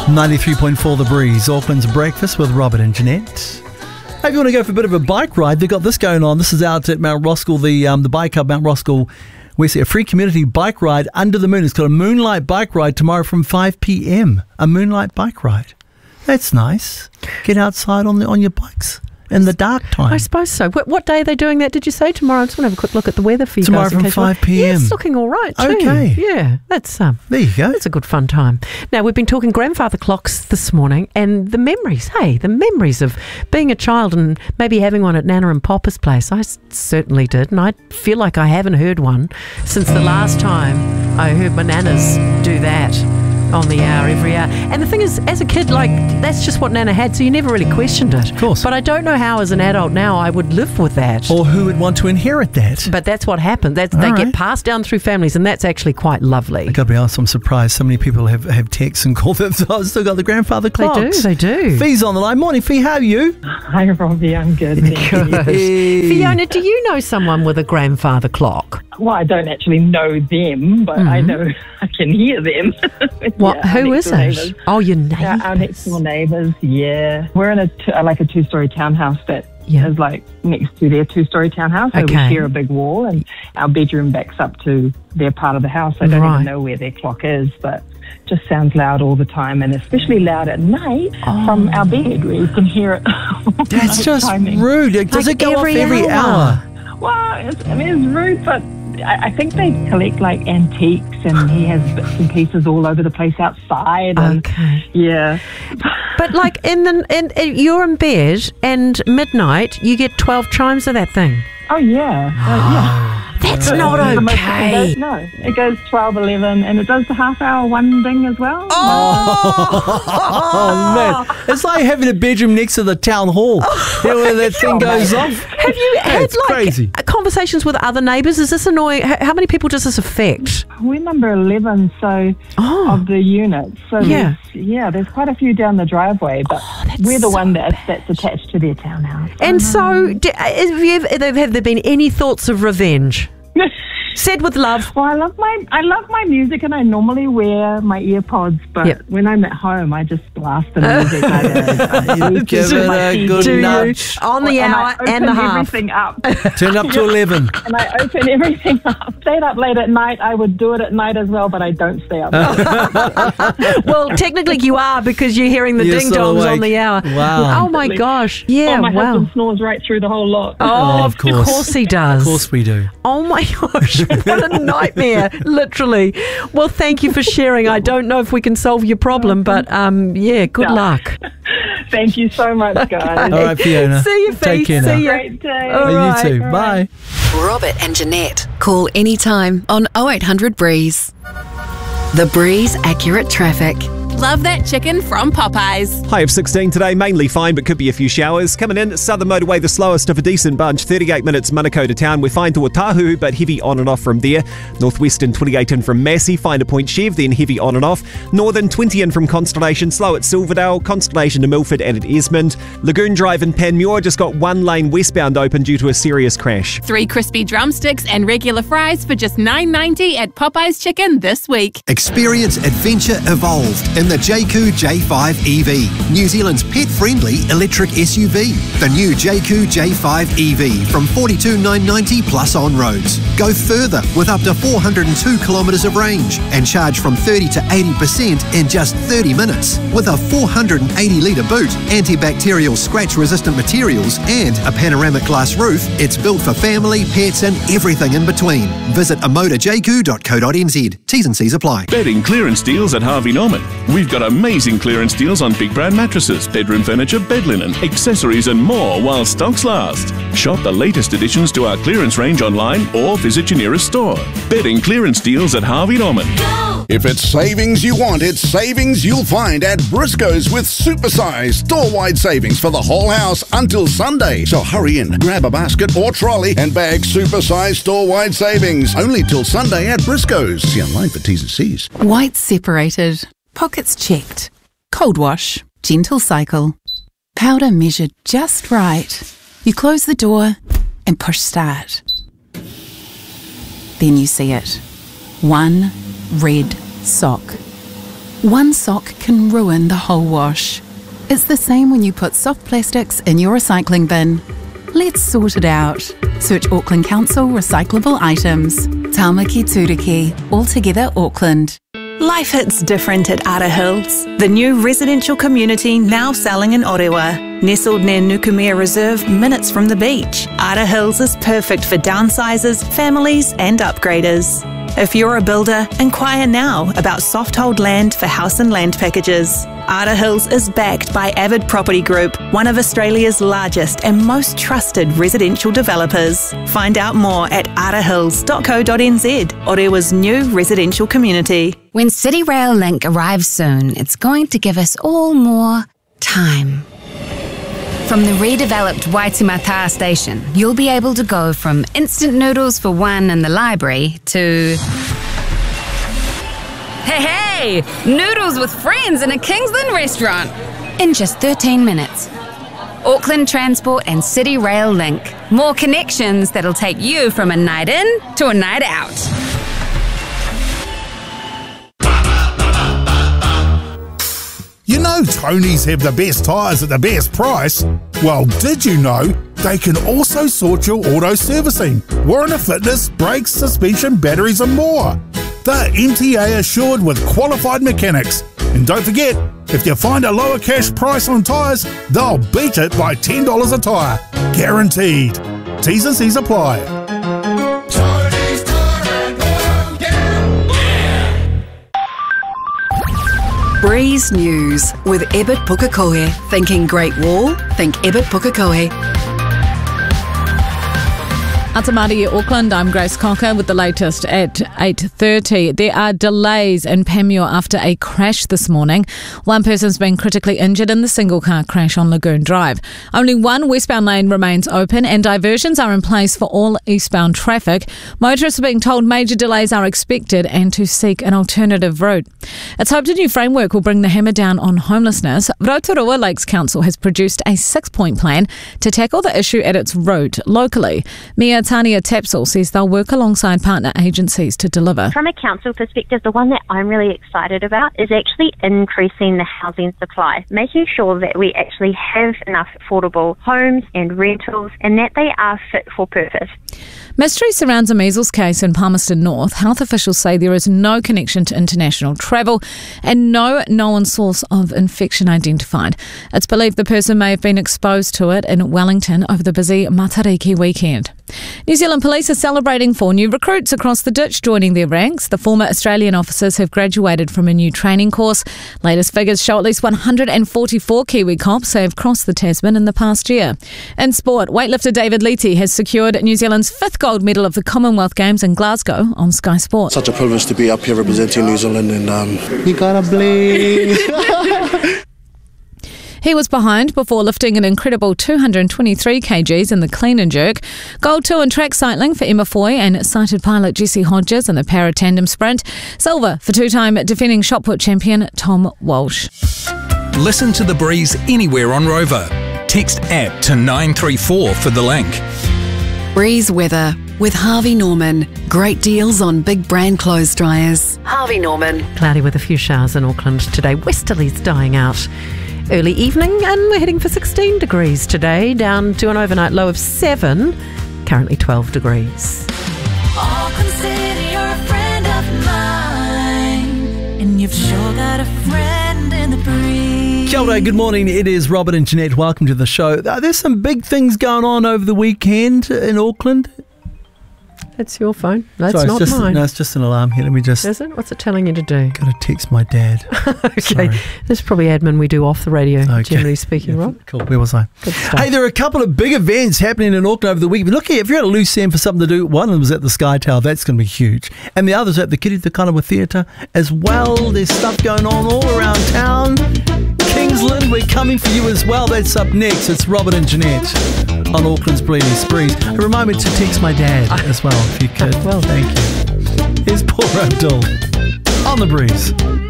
93.4 The Breeze, Auckland's breakfast with Robert and Jeanette. If you want to go for a bit of a bike ride, they've got this going on. This is out at Mount Roskill, the Bike Hub Mount Roskill. We see a free community bike ride under the moon. It's got a moonlight bike ride tomorrow from 5 p.m. A moonlight bike ride. That's nice. Get outside on your bikes in the dark time. I suppose so. What day are they doing that, did you say? Tomorrow? I just want to have a quick look at the weather for you tomorrow guys. Tomorrow from 5 p.m. Yeah, it's looking all right too. Okay. Yeah, that's there you go. It's a good fun time. Now, we've been talking grandfather clocks this morning and the memories. Hey, the memories of being a child and maybe having one at Nana and Papa's place. I certainly did, and I feel like I haven't heard one since the last time I heard my nanas do that on the hour, every hour. And the thing is, as a kid, like, that's just what Nana had, so you never really questioned it. Of course. But I don't know how, as an adult now, I would live with that. Or who would want to inherit that. But that's what happened. They get passed down through families, and that's actually quite lovely. I got to be honest, I'm surprised so many people have texts and called them. So I've still got the grandfather clocks. They do. Fee's on the line. Morning, Fee. How are you? Hi, Robbie. I'm good. Thank you. Fiona, do you know someone with a grandfather clock? Well, I don't actually know them, but I know I can hear them. What? Yeah, who is it? neighbours. Oh, your neighbours. Our next door neighbours, yeah. We're in a two-story townhouse that is like next to their two-story townhouse. So we share a big wall, and our bedroom backs up to their part of the house. I don't even know where their clock is, but just sounds loud all the time, and especially loud at night from our bed where you can hear it. That's just rude. Does it go off every hour? Well, it's rude, but I think they collect like antiques, and he has bits and pieces all over the place outside. And, yeah. But like you're in bed and midnight, you get 12 chimes of that thing. Oh yeah. Yeah. That's not okay. No, it goes 12, 11, and it does the half-hour one ding as well. Oh, man. It's like having a bedroom next to the town hall where that thing goes off. Have you had crazy. Conversations with other neighbours? Is this annoying? How many people does this affect? We're number 11 of the units. So there's quite a few down the driveway, but we're the one that's attached to their townhouse. And so have there been any thoughts of revenge? Said with love. Well, I love my music, and I normally wear my earpods, but when I'm at home, I just blast the music. Give it a good nudge on the hour and the half. Everything up. Turn up to 11. And I open everything up. Stayed up late at night. I would do it at night as well, but I don't stay up. Well, technically you are, because you're hearing the ding dongs on the hour. Wow. Oh my gosh. Yeah. My husband snores right through the whole lot. Oh, of course he does. Of course we do. Oh my gosh. What a nightmare, literally. Well, thank you for sharing. I don't know if we can solve your problem, but good luck. Thank you so much, guys. All right, Fiona. See you, Fee. Take care now. See you. Great day. All right. You too. Bye. Robert and Jeanette. Call anytime on 0800 Breeze. The Breeze Accurate Traffic. Love that chicken from Popeyes. High of 16 today, mainly fine, but could be a few showers. Coming in, Southern Motorway, the slowest of a decent bunch. 38 minutes, Manukau to town. We're fine to Otahu, but heavy on and off from there. Northwestern, 28 in from Massey, fine to Point Chev, then heavy on and off. Northern, 20 in from Constellation, slow at Silverdale. Constellation to Milford and at Esmond. Lagoon Drive in Panmure just got one lane westbound open due to a serious crash. 3 crispy drumsticks and regular fries for just $9.90 at Popeyes Chicken this week. Experience adventure evolved in the Jayco J5 EV, New Zealand's pet-friendly electric SUV. The new Jayco J5 EV from $42,990 plus on roads. Go further with up to 402 kilometres of range and charge from 30 to 80% in just 30 minutes. With a 480-litre boot, antibacterial scratch-resistant materials and a panoramic glass roof, it's built for family, pets and everything in between. Visit amotorjayco.co.nz. T's and C's apply. Bedding clearance deals at Harvey Norman. We've got amazing clearance deals on big brand mattresses, bedroom furniture, bed linen, accessories and more while stocks last. Shop the latest additions to our clearance range online or visit your nearest store. Bedding clearance deals at Harvey Norman. If it's savings you want, it's savings you'll find at Briscoe's with supersize store-wide savings for the whole house until Sunday. So hurry in, grab a basket or trolley and bag supersize store-wide savings. Only till Sunday at Briscoe's. See online for T's and C's. White separated. Pockets checked. Cold wash. Gentle cycle. Powder measured just right. You close the door and push start. Then you see it. One red sock. One sock can ruin the whole wash. It's the same when you put soft plastics in your recycling bin. Let's sort it out. Search Auckland Council recyclable items. Tāmaki Tūriki, altogether Auckland. Life hits different at Ara Hills, the new residential community now selling in Orewa. Nestled near Nukumea Reserve, minutes from the beach, Ara Hills is perfect for downsizers, families and upgraders. If you're a builder, inquire now about soft hold land for house and land packages. Ara Hills is backed by Avid Property Group, one of Australia's largest and most trusted residential developers. Find out more at arahills.co.nz, Orewa's new residential community. When City Rail Link arrives soon, it's going to give us all more time. From the redeveloped Waitemata station, you'll be able to go from instant noodles for one in the library to... Hey! Noodles with friends in a Kingsland restaurant in just 13 minutes. Auckland Transport and City Rail Link. More connections that'll take you from a night in to a night out. You know Tony's have the best tyres at the best price? Well, did you know they can also sort your auto servicing, warranty fitness, brakes, suspension, batteries and more. They're MTA assured with qualified mechanics. And don't forget, if you find a lower cash price on tyres, they'll beat it by $10 a tyre. Guaranteed. T's and C's apply. Breeze News with Ebert Pukekohe. Thinking Great Wall? Think Ebert Pukekohe. Atamari, Auckland, I'm Grace Cocker with the latest at 8:30. There are delays in Panmure after a crash this morning. One person's been critically injured in the single-car crash on Lagoon Drive. Only one westbound lane remains open and diversions are in place for all eastbound traffic. Motorists are being told major delays are expected and to seek an alternative route. It's hoped a new framework will bring the hammer down on homelessness. Rotorua Lakes Council has produced a 6-point plan to tackle the issue at its root locally. Mayor Tania Tapsell says they'll work alongside partner agencies to deliver. From a council perspective, the one that I'm really excited about is actually increasing the housing supply, making sure that we actually have enough affordable homes and rentals and that they are fit for purpose. Mystery surrounds a measles case in Palmerston North. Health officials say there is no connection to international travel and no known source of infection identified. It's believed the person may have been exposed to it in Wellington over the busy Matariki weekend. New Zealand Police are celebrating 4 new recruits across the ditch joining their ranks. The former Australian officers have graduated from a new training course. Latest figures show at least 144 Kiwi cops have crossed the Tasman in the past year. In sport, weightlifter David Leite has secured New Zealand's 5th gold medal of the Commonwealth Games in Glasgow on Sky Sport. Such a privilege to be up here representing New Zealand and you gotta bling. He was behind before lifting an incredible 223 kgs in the clean and jerk. Gold 2 in track cycling for Emma Foy and sighted pilot Jesse Hodges in the para-tandem sprint. Silver for 2-time defending shot put champion Tom Walsh. Listen to The Breeze anywhere on Rover. Text APP to 934 for the link. Breeze weather with Harvey Norman. Great deals on big brand clothes dryers. Harvey Norman. Cloudy with a few showers in Auckland today. Westerlies dying out. Early evening, and we're heading for 16 degrees today, down to an overnight low of 7, currently 12 degrees. Auckland City, you're a friend of mine, and you've sure got a friend in the breeze. Kia ora, good morning. It is Robert and Jeanette. Welcome to the show. There's some big things going on over the weekend in Auckland. It's your phone. That's Sorry, not mine. No, it's just an alarm here. Let me just... Is it? What's it telling you to do? Got to text my dad. Okay. Sorry. This is probably admin we do off the radio, generally speaking, yeah, Rob. Cool. Where was I? Good stuff. Hey, there are a couple of big events happening in Auckland over the week. Look here, if you're at a loose end for something to do, one of them is at the Sky Tower. That's going to be huge. And the other's at the Kiri Te Kanawa Theatre as well. There's stuff going on all around town. Kingsland, we're coming for you as well. That's up next. It's Robert and Jeanette on Auckland's Bleeding Sprees. Remind me to text my dad as well, if you could. Well, thank you. Here's Paul Abdul on The Breeze.